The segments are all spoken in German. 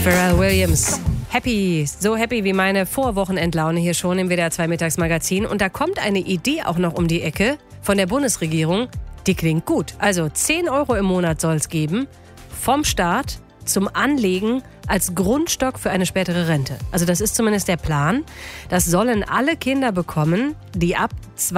Pharrell Williams. Happy, so happy wie meine Vorwochenendlaune hier schon im WDR 2 Mittagsmagazin. Und da kommt eine Idee auch noch um die Ecke von der Bundesregierung. Die klingt gut. Also 10 Euro im Monat soll es geben, vom Staat zum Anlegen als Grundstock für eine spätere Rente. Also das ist zumindest der Plan. Das sollen alle Kinder bekommen, die ab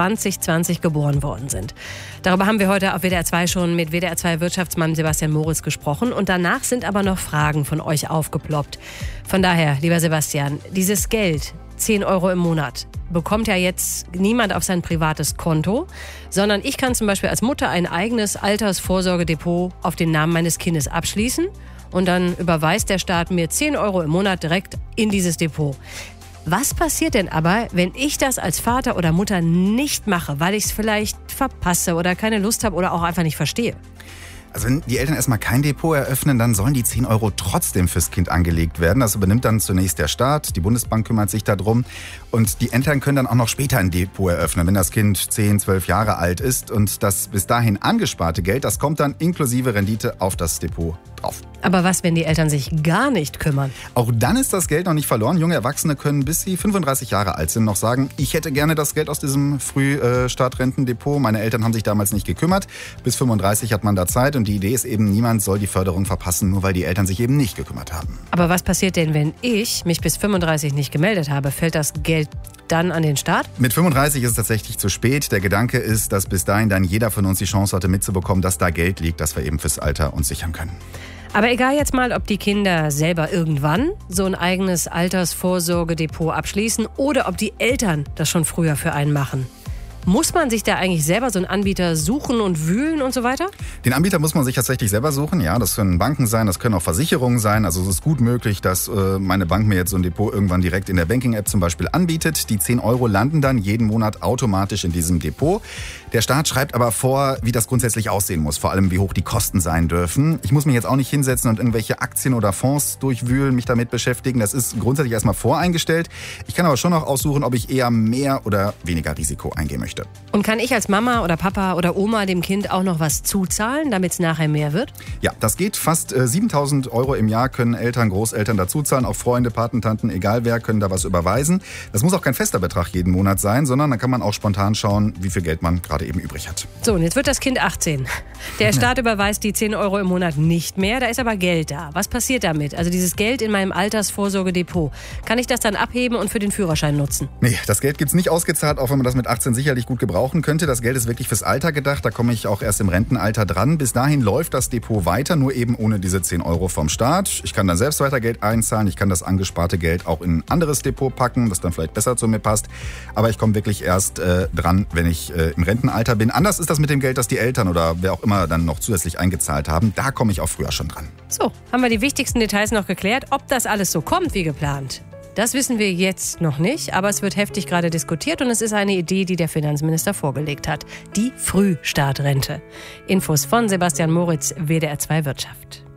2020 geboren worden sind. Darüber haben wir heute auf WDR 2 schon mit WDR 2 Wirtschaftsmann Sebastian Moritz gesprochen. Und danach sind aber noch Fragen von euch aufgeploppt. Von daher, lieber Sebastian, dieses Geld, 10 Euro im Monat, bekommt ja jetzt niemand auf sein privates Konto, sondern ich kann zum Beispiel als Mutter ein eigenes Altersvorsorgedepot auf den Namen meines Kindes abschließen. Und dann überweist der Staat mir 10 Euro im Monat direkt in dieses Depot. Was passiert denn aber, wenn ich das als Vater oder Mutter nicht mache, weil ich es vielleicht verpasse oder keine Lust habe oder auch einfach nicht verstehe? Also wenn die Eltern erstmal kein Depot eröffnen, dann sollen die 10 Euro trotzdem fürs Kind angelegt werden. Das übernimmt dann zunächst der Staat, die Bundesbank kümmert sich darum. Und die Eltern können dann auch noch später ein Depot eröffnen, wenn das Kind 10, 12 Jahre alt ist. Und das bis dahin angesparte Geld, das kommt dann inklusive Rendite auf das Depot drauf. Aber was, wenn die Eltern sich gar nicht kümmern? Auch dann ist das Geld noch nicht verloren. Junge Erwachsene können, bis sie 35 Jahre alt sind, noch sagen, ich hätte gerne das Geld aus diesem Frühstartrentendepot. Meine Eltern haben sich damals nicht gekümmert. Bis 35 hat man da Zeit. Und die Idee ist eben, niemand soll die Förderung verpassen, nur weil die Eltern sich eben nicht gekümmert haben. Aber was passiert denn, wenn ich mich bis 35 nicht gemeldet habe? Fällt das Geld dann an den Staat? Mit 35 ist es tatsächlich zu spät. Der Gedanke ist, dass bis dahin dann jeder von uns die Chance hatte mitzubekommen, dass da Geld liegt, das wir eben fürs Alter uns sichern können. Aber egal jetzt mal, ob die Kinder selber irgendwann so ein eigenes Altersvorsorgedepot abschließen oder ob die Eltern das schon früher für einen machen. Muss man sich da eigentlich selber so einen Anbieter suchen und wühlen und so weiter? Den Anbieter muss man sich tatsächlich selber suchen. Ja, das können Banken sein, das können auch Versicherungen sein. Also es ist gut möglich, dass meine Bank mir jetzt so ein Depot irgendwann direkt in der Banking-App zum Beispiel anbietet. Die 10 Euro landen dann jeden Monat automatisch in diesem Depot. Der Staat schreibt aber vor, wie das grundsätzlich aussehen muss. Vor allem, wie hoch die Kosten sein dürfen. Ich muss mich jetzt auch nicht hinsetzen und irgendwelche Aktien oder Fonds durchwühlen, mich damit beschäftigen. Das ist grundsätzlich erstmal voreingestellt. Ich kann aber schon noch aussuchen, ob ich eher mehr oder weniger Risiko eingehen möchte. Und kann ich als Mama oder Papa oder Oma dem Kind auch noch was zuzahlen, damit es nachher mehr wird? Ja, das geht. Fast 7.000 Euro im Jahr können Eltern, Großeltern dazuzahlen. Auch Freunde, Patentanten, egal wer, können da was überweisen. Das muss auch kein fester Betrag jeden Monat sein, sondern dann kann man auch spontan schauen, wie viel Geld man gerade eben übrig hat. So, und jetzt wird das Kind 18. Der Staat überweist die 10 Euro im Monat nicht mehr, da ist aber Geld da. Was passiert damit? Also dieses Geld in meinem Altersvorsorgedepot. Kann ich das dann abheben und für den Führerschein nutzen? Nee, das Geld gibt's nicht ausgezahlt, auch wenn man das mit 18 sicherlich gut gebrauchen könnte. Das Geld ist wirklich fürs Alter gedacht. Da komme ich auch erst im Rentenalter dran. Bis dahin läuft das Depot weiter, nur eben ohne diese 10 Euro vom Staat. Ich kann dann selbst weiter Geld einzahlen. Ich kann das angesparte Geld auch in ein anderes Depot packen, das dann vielleicht besser zu mir passt. Aber ich komme wirklich erst dran, wenn ich im Rentenalter bin. Anders ist das mit dem Geld, das die Eltern oder wer auch immer dann noch zusätzlich eingezahlt haben. Da komme ich auch früher schon dran. So, haben wir die wichtigsten Details noch geklärt. Ob das alles so kommt wie geplant, das wissen wir jetzt noch nicht, aber es wird heftig gerade diskutiert und es ist eine Idee, die der Finanzminister vorgelegt hat. Die Frühstartrente. Infos von Sebastian Moritz, WDR 2 Wirtschaft.